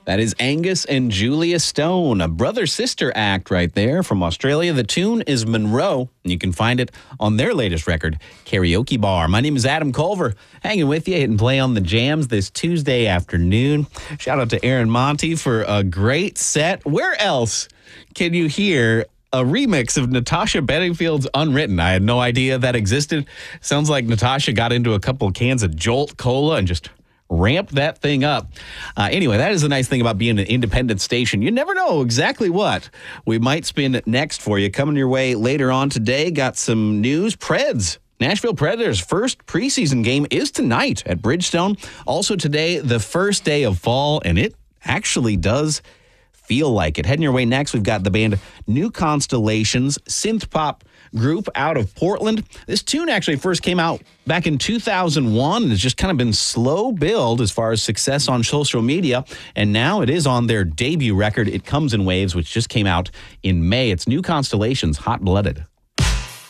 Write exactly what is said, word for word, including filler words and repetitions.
That is Angus and Julia Stone, a brother-sister act right there from Australia. The tune is Monroe, and you can find it on their latest record, Karaoke Bar. My name is Adam Culver, hanging with you, hitting play on the jams this Tuesday afternoon. Shout out to Aaron Monty for a great set. Where else can you hear a remix of Natasha Bedingfield's Unwritten? I had no idea that existed. Sounds like Natasha got into a couple cans of Jolt Cola and just ramp that thing up. Uh, anyway, that is the nice thing about being an independent station. You never know exactly what we might spin next for you. Coming your way later on today, got some news. Preds. Nashville Predators' first preseason game is tonight at Bridgestone. Also today, the first day of fall, and it actually does feel like it. Heading your way next, we've got the band New Constellations, synth pop group out of Portland. This tune actually first came out back in two thousand one and has just kind of been slow build as far as success on social media. And now it is on their debut record, It Comes in Waves, which just came out in May. It's New Constellations, Hot Blooded.